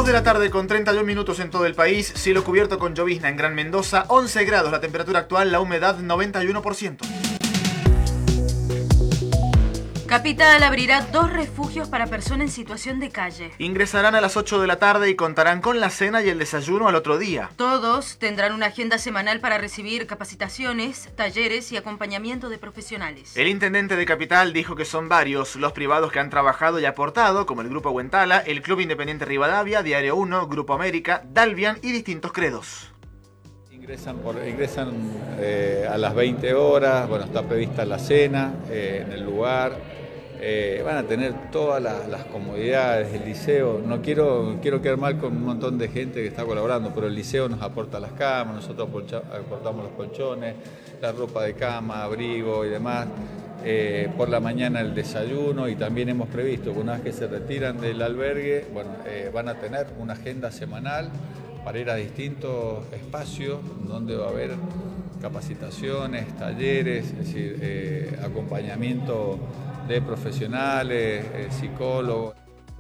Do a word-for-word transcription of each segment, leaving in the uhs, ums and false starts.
dos de la tarde con treinta y un minutos en todo el país, cielo cubierto con llovizna en Gran Mendoza, once grados la temperatura actual, la humedad noventa y uno por ciento. Capital abrirá dos refugios para personas en situación de calle. Ingresarán a las ocho de la tarde y contarán con la cena y el desayuno al otro día. Todos tendrán una agenda semanal para recibir capacitaciones, talleres y acompañamiento de profesionales. El intendente de Capital dijo que son varios los privados que han trabajado y aportado, como el Grupo Huentala, el Club Independiente Rivadavia, Diario uno, Grupo América, Dalvian y distintos credos. Ingresan, por, ingresan eh, a las veinte horas, bueno, está prevista la cena eh, en el lugar. Eh, van a tener todas las, las comodidades del liceo. No quiero, quiero quedar mal con un montón de gente que está colaborando, pero el liceo nos aporta las camas, nosotros aportamos los colchones, la ropa de cama, abrigo y demás. Eh, por la mañana el desayuno, y también hemos previsto que una vez que se retiran del albergue, bueno, eh, van a tener una agenda semanal para ir a distintos espacios donde va a haber capacitaciones, talleres, es decir, eh, acompañamiento de profesionales, eh, psicólogos.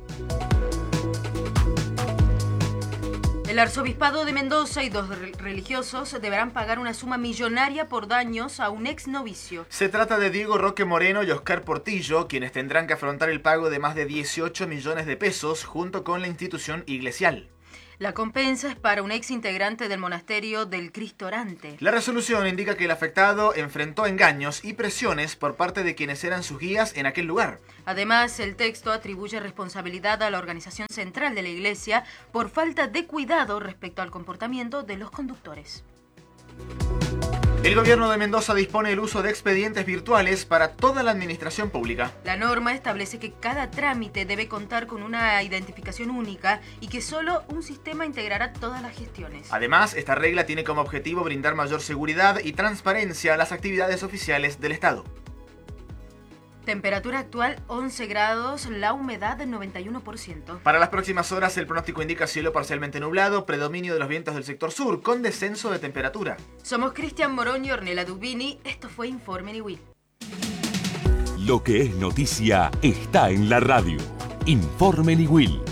El arzobispado de Mendoza y dos religiosos deberán pagar una suma millonaria por daños a un ex novicio. Se trata de Diego Roque Moreno y Oscar Portillo, quienes tendrán que afrontar el pago de más de dieciocho millones de pesos junto con la institución iglesial. La compensa es para un ex integrante del monasterio del Cristo Orante. La resolución indica que el afectado enfrentó engaños y presiones por parte de quienes eran sus guías en aquel lugar. Además, el texto atribuye responsabilidad a la organización central de la Iglesia por falta de cuidado respecto al comportamiento de los conductores. El gobierno de Mendoza dispone el uso de expedientes virtuales para toda la administración pública. La norma establece que cada trámite debe contar con una identificación única y que solo un sistema integrará todas las gestiones. Además, esta regla tiene como objetivo brindar mayor seguridad y transparencia a las actividades oficiales del Estado. Temperatura actual once grados, la humedad del noventa y uno por ciento. Para las próximas horas el pronóstico indica cielo parcialmente nublado, predominio de los vientos del sector sur, con descenso de temperatura. Somos Cristian Morón y Ornella Dubini, esto fue Informe Niwil. Lo que es noticia está en la radio. Informe Niwil.